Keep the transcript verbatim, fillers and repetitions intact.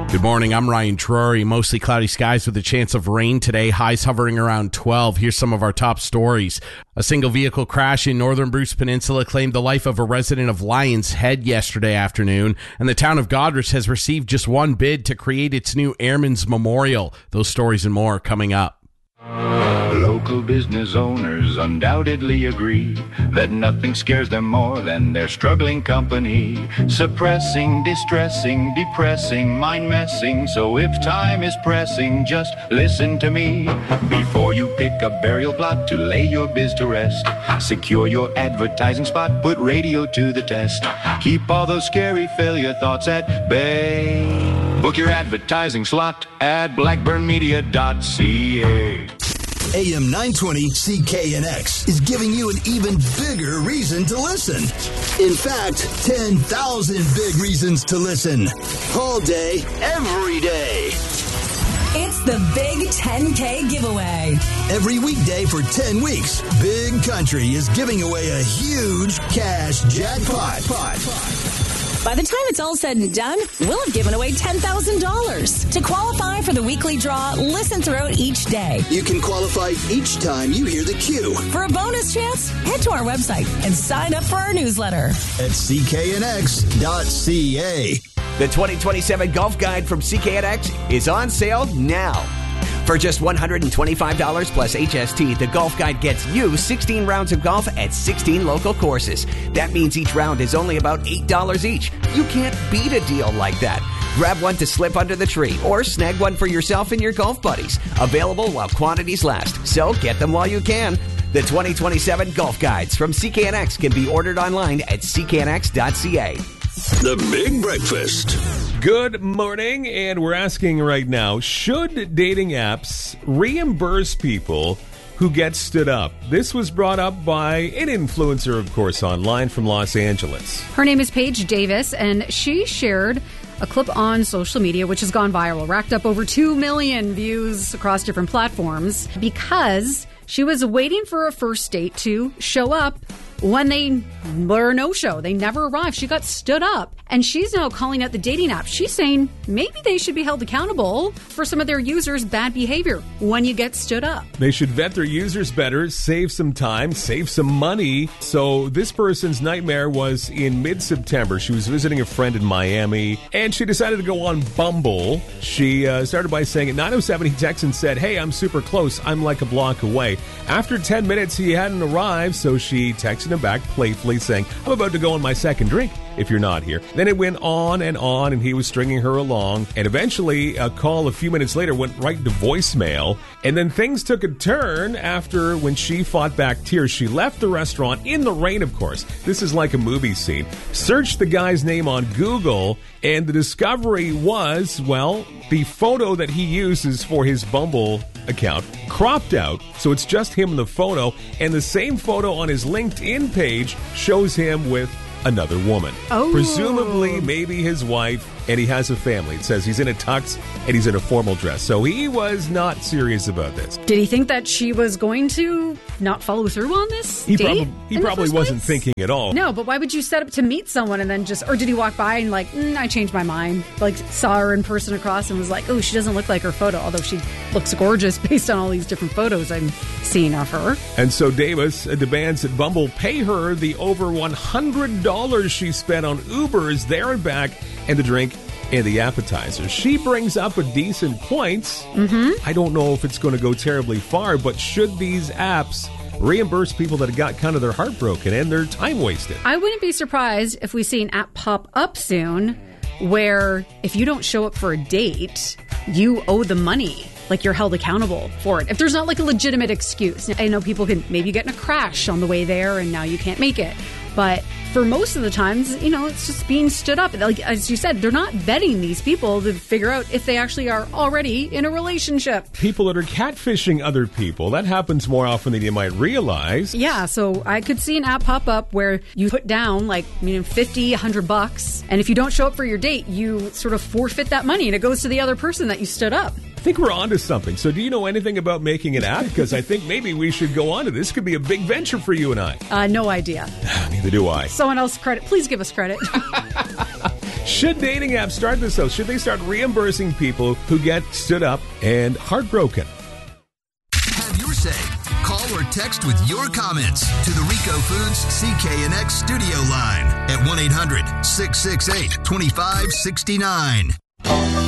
Good morning, I'm Ryan Trory. Mostly cloudy skies with a chance of rain today. Highs hovering around twelve. Here's some of our top stories. A single vehicle crash in northern Bruce Peninsula claimed the life of a resident of Lions Head yesterday afternoon, and the town of Goderich has received just one bid to create its new Airman's Memorial. Those stories and more coming up. Local business owners undoubtedly agree that nothing scares them more than their struggling company. Suppressing, distressing, depressing, mind-messing. So if time is pressing, just listen to me. Before you pick a burial plot to lay your biz to rest, secure your advertising spot, put radio to the test. Keep all those scary failure thoughts at bay. Book your advertising slot at blackburn media dot c a. A M nine twenty C K N X is giving you an even bigger reason to listen. In fact, ten thousand big reasons to listen. All day, every day. It's the Big ten K giveaway. Every weekday for ten weeks, Big Country is giving away a huge cash jackpot. By the time it's all said and done, we'll have given away ten thousand dollars. To qualify for the weekly draw, listen throughout each day. You can qualify each time you hear the cue. For a bonus chance, head to our website and sign up for our newsletter at c k n x dot c a. The twenty twenty-seven Golf Guide from C K N X is on sale now. For just one hundred twenty-five dollars plus H S T, the Golf Guide gets you sixteen rounds of golf at sixteen local courses. That means each round is only about eight dollars each. You can't beat a deal like that. Grab one to slip under the tree or snag one for yourself and your golf buddies. Available while quantities last, so get them while you can. The twenty twenty-seven Golf Guides from C K N X can be ordered online at c k n x dot c a. The Big Breakfast. Good morning, and we're asking right now, should dating apps reimburse people who get stood up? This was brought up by an influencer, of course, online from Los Angeles. Her name is Paige Davis, and she shared a clip on social media which has gone viral, racked up over two million views across different platforms, because she was waiting for a first date to show up when they were no-show. They never arrived. She got stood up. And she's now calling out the dating app. She's saying maybe they should be held accountable for some of their users' bad behavior when you get stood up. They should vet their users better, save some time, save some money. So this person's nightmare was in mid-September. She was visiting a friend in Miami, and she decided to go on Bumble. She uh, started by saying at nine oh seven, he texted and said, "Hey, I'm super close. I'm like a block away." After ten minutes, he hadn't arrived, so she texted him back playfully saying, "I'm about to go on my second drink if you're not here." Then it went on and on, and he was stringing her along. And eventually, a call a few minutes later went right to voicemail. And then things took a turn after when she fought back tears. She left the restaurant in the rain, of course. This is like a movie scene. Searched the guy's name on Google, and the discovery was, well, the photo that he uses for his Bumble account cropped out, so it's just him in the photo, and the same photo on his LinkedIn page shows him with another woman. Oh. Presumably, maybe his wife, and he has a family. It says he's in a tux and he's in a formal dress. So he was not serious about this. Did he think that she was going to not follow through on this He, date? prob- he probably wasn't place? thinking at all. No, but why would you set up to meet someone and then just, or did he walk by and like, mm, I changed my mind, like saw her in person across and was like, oh, she doesn't look like her photo, although she looks gorgeous based on all these different photos I'm seeing of her. And so Davis demands that Bumble pay her the over one hundred dollars she spent on Ubers there and back and the drink and the appetizers. She brings up a decent point. Mm-hmm. I don't know if it's going to go terribly far, but should these apps reimburse people that have got kind of their heart broken and their time wasted? I wouldn't be surprised if we see an app pop up soon where if you don't show up for a date, you owe the money. Like you're held accountable for it. If there's not like a legitimate excuse. I know people can maybe get in a crash on the way there and now you can't make it. But for most of the times, you know, it's just being stood up. Like, as you said, they're not vetting these people to figure out if they actually are already in a relationship. People that are catfishing other people, that happens more often than you might realize. Yeah, so I could see an app pop up where you put down like, you know, fifty, a hundred bucks. And if you don't show up for your date, you sort of forfeit that money and it goes to the other person that you stood up. I think we're onto something. So do you know anything about making an app? Because I think maybe we should go on to this. Could be a big venture for you and I. Uh, no idea. Neither do I. Someone else credit. Please give us credit. Should dating apps start this, though? Should they start reimbursing people who get stood up and heartbroken? Have your say. Call or text with your comments to the Rico Foods C K N X studio line at one eight hundred six six eight two five six nine.